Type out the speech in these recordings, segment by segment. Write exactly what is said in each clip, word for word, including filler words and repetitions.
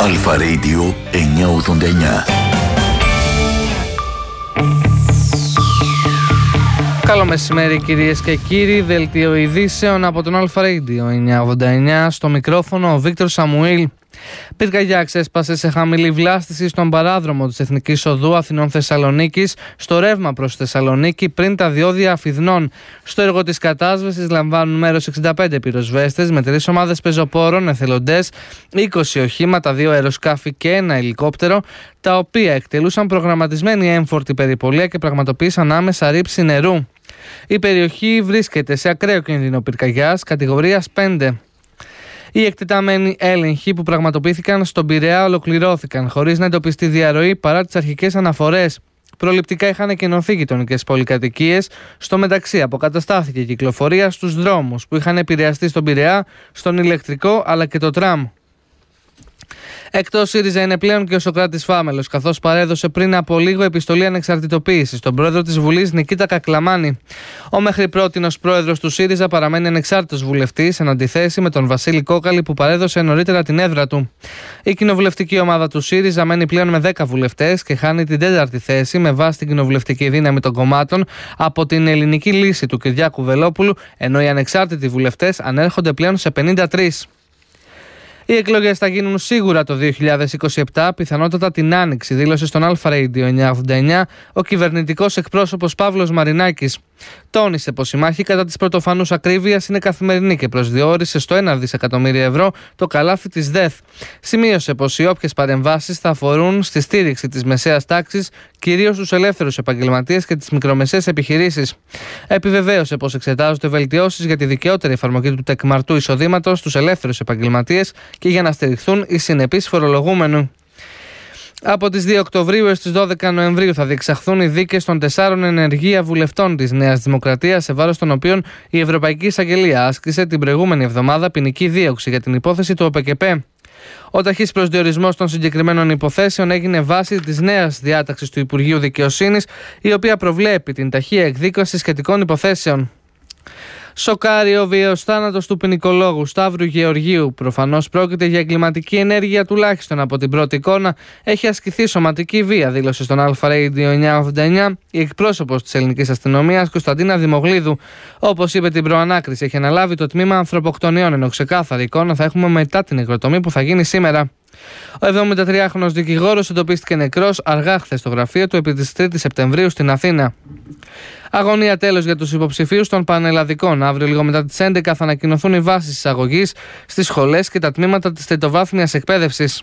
Αλφα Radio εννιακόσια ογδόντα εννιά. Καλό μεσημέρι κυρίες και κύριοι, δελτίο ειδήσεων από τον Αλφα Radio εννιακόσια ογδόντα εννιά, στο μικρόφωνο ο Βίκτορ Σαμουήλ. Πυρκαγιά ξέσπασε σε χαμηλή βλάστηση στον παράδρομο της Εθνικής Οδού Αθηνών-Θεσσαλονίκης, στο ρεύμα προς Θεσσαλονίκη πριν τα διόδια Αφιδνών. Στο έργο της κατάσβεσης λαμβάνουν μέρος εξήντα πέντε πυροσβέστες με τρεις ομάδες πεζοπόρων, εθελοντές, είκοσι οχήματα, δύο αεροσκάφη και ένα ελικόπτερο, τα οποία εκτελούσαν προγραμματισμένη έμφορτη περιπολία και πραγματοποίησαν άμεσα ρήψη νερού. Η περιοχή βρίσκεται σε ακραίο κίνδυνο πυρκαγιάς κατηγορίας πέντε. Οι εκτεταμένοι έλεγχοι που πραγματοποιήθηκαν στον Πειραιά ολοκληρώθηκαν χωρίς να εντοπιστεί διαρροή παρά τις αρχικές αναφορές. Προληπτικά είχαν εκενωθεί γειτονικές πολυκατοικίες. Στο μεταξύ, αποκαταστάθηκε η κυκλοφορία στους δρόμους που είχαν επηρεαστεί στον Πειραιά, στον ηλεκτρικό αλλά και το τραμ. Εκτός ΣΥΡΙΖΑ είναι πλέον και ο Σωκράτης Φάμελος, καθώς παρέδωσε πριν από λίγο επιστολή ανεξαρτητοποίησης στον πρόεδρο της Βουλής Νικήτα Κακλαμάνη. Ο μέχρι πρότινος πρόεδρος του ΣΥΡΙΖΑ παραμένει ανεξάρτητος βουλευτής, εν αντιθέσει με τον Βασίλη Κόκαλη που παρέδωσε νωρίτερα την έδρα του. Η κοινοβουλευτική ομάδα του ΣΥΡΙΖΑ μένει πλέον με δέκα βουλευτές και χάνει την τέταρτη θέση με βάση την κοινοβουλευτική δύναμη των κομμάτων από την ελληνική λύση του Κυριάκου Βελόπουλου, ενώ οι ανεξάρτητοι βουλευτές ανέρχονται πλέον σε πενήντα τρία. Οι εκλογές θα γίνουν σίγουρα το δύο χιλιάδες είκοσι επτά, πιθανότατα την Άνοιξη, δήλωσε στον Αλφα Radio εννιακόσια ογδόντα εννιά ο κυβερνητικός εκπρόσωπος Παύλος Μαρινάκης. Τόνισε πως η μάχη κατά της πρωτοφανούς ακρίβειας είναι καθημερινή και προσδιορίσε στο ένα δισεκατομμύριο ευρώ το καλάθι της ΔΕΘ. Σημείωσε πως οι όποιες παρεμβάσεις θα αφορούν στη στήριξη της μεσαίας τάξης, κυρίως τους ελεύθερους επαγγελματίες και τις μικρομεσαίες επιχειρήσεις. Επιβεβαίωσε πως εξετάζονται βελτιώσεις για τη δικαιότερη εφαρμογή του τεκμαρτού εισοδήματος στους ελεύθερους επαγγελματίες και για να στηριχθούν οι συνεπείς φορολογούμενοι. Από τις δύο Οκτωβρίου έως τις δώδεκα Νοεμβρίου θα διεξαχθούν οι δίκες των τεσσάρων ενεργεία βουλευτών της Νέας Δημοκρατίας, σε βάρος των οποίων η Ευρωπαϊκή Εισαγγελία άσκησε την προηγούμενη εβδομάδα ποινική δίωξη για την υπόθεση του ΟΠΕΚΕΠΕ. Ο ταχύς προσδιορισμός των συγκεκριμένων υποθέσεων έγινε βάση της νέας διάταξης του Υπουργείου Δικαιοσύνης, η οποία προβλέπει την ταχεία εκδίκαση σχετικών υποθέσεων. Σοκάρει ο βίαιος θάνατος του ποινικολόγου Σταύρου Γεωργίου. Προφανώς πρόκειται για εγκληματική ενέργεια, τουλάχιστον από την πρώτη εικόνα έχει ασκηθεί σωματική βία, δήλωσε στον Αλφα Radio εννιακόσια ογδόντα εννιά η εκπρόσωπος της ελληνικής αστυνομίας Κωνσταντίνα Δημογλίδου. Όπως είπε την προανάκριση, έχει αναλάβει το τμήμα ανθρωποκτονιών, ενώ ξεκάθαρη εικόνα θα έχουμε μετά την νεκροτομή που θα γίνει σήμερα. Ο εβδομηντατριάχρονος δικηγόρος εντοπίστηκε νεκρός αργά χθες στο γραφείο του επί της τρίτης Σεπτεμβρίου στην Αθήνα. Αγωνία τέλος για τους υποψηφίους των πανελλαδικών. Αύριο λίγο μετά τις έντεκα θα ανακοινωθούν οι βάσεις εισαγωγής στις σχολές και τα τμήματα της τριτοβάθμιας εκπαίδευσης.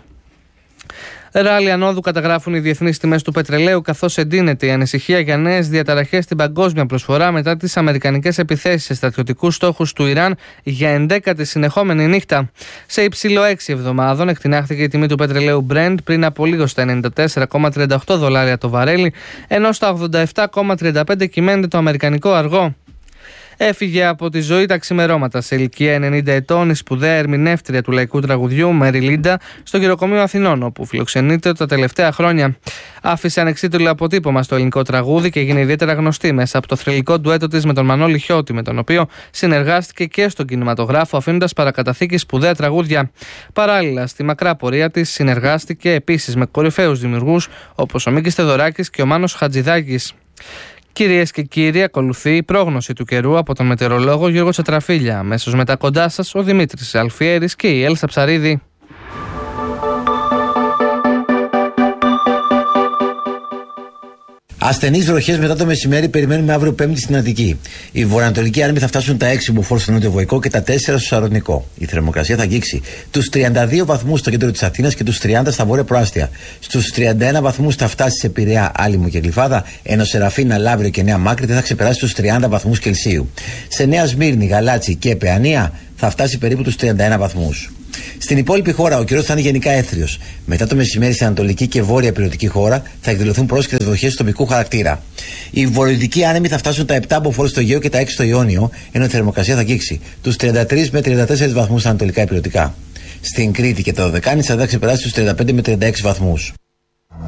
Ράλι ανόδου καταγράφουν οι διεθνείς τιμές του πετρελαίου, καθώς εντείνεται η ανησυχία για νέες διαταραχές στην παγκόσμια προσφορά μετά τις αμερικανικές επιθέσεις σε στρατιωτικούς στόχους του Ιράν για ενδέκατη συνεχόμενη νύχτα. Σε υψηλό έξι εβδομάδων εκτινάχθηκε η τιμή του πετρελαίου Brent πριν από λίγο στα ενενήντα τέσσερα κόμμα τριάντα οκτώ δολάρια το βαρέλι, ενώ στα ογδόντα επτά κόμμα τριάντα πέντε κυμαίνεται το αμερικανικό αργό. Έφυγε από τη ζωή τα ξημερώματα σε ηλικία ενενήντα ετών η σπουδαία ερμηνεύτρια του λαϊκού τραγουδιού Μέρι Λίντα στο Γεροκομείο Αθηνών, όπου φιλοξενείται τα τελευταία χρόνια. Άφησε ανεξίτηλο αποτύπωμα στο ελληνικό τραγούδι και έγινε ιδιαίτερα γνωστή μέσα από το θρυλικό ντουέτο της με τον Μανώλη Χιώτη, με τον οποίο συνεργάστηκε και στον κινηματογράφο, αφήνοντας παρακαταθήκη σπουδαία τραγούδια. Παράλληλα, στη μακρά πορεία της συνεργάστηκε επίσης με κορυφαίους δημιουργούς όπως ο Μίκης Θεοδωράκης και ο Μάνος Χατζηδάκης. Κυρίες και κύριοι, ακολουθεί η πρόγνωση του καιρού από τον μετεωρολόγο Γιώργο Τσατραφίλια. Αμέσως μετά κοντά σας ο Δημήτρης Αλφιέρης και η Έλσα Ψαρίδη. Ασθενείς βροχές μετά το μεσημέρι περιμένουμε αύριο Πέμπτη στην Αττική. Οι βορειοανατολικοί άνεμοι θα φτάσουν τα έξι μποφόρ στο νότιο-βοϊκό και τα τέσσερα στο Σαρονικό. Η θερμοκρασία θα αγγίξει τους τριάντα δύο βαθμούς στο κέντρο της Αθήνας και τους τριάντα στα βόρεια προάστια. Στους τριάντα ένα βαθμούς θα φτάσει σε Πειραιά, Άλυμο και Γλυφάδα, ενώ σε Ραφίνα, Λαύριο και Νέα Μάκρη δεν θα ξεπεράσει τους τριάντα βαθμούς Κελσίου. Σε Νέα Σμύρνη, Γαλάτσι και Παιανία θα φτάσει περίπου τους τριάντα ένα βαθμούς. Στην υπόλοιπη χώρα ο καιρός θα είναι γενικά έθριος. Μετά το μεσημέρι στην ανατολική και βόρεια υπηρετική χώρα θα εκδηλωθούν πρόσκαιρες βροχές τοπικού χαρακτήρα. Οι βορειοδυτικοί άνεμοι θα φτάσουν τα επτά μποφόρ στο Αιγαίο και τα έξι στο Ιόνιο, ενώ η θερμοκρασία θα αγγίξει τους τριάντα τρία με τριάντα τέσσερα βαθμούς στα ανατολικά υπηρετικά. Στην Κρήτη και τα Δωδεκάνησα θα ξεπεράσει τους τριάντα πέντε με τριάντα έξι βαθμούς.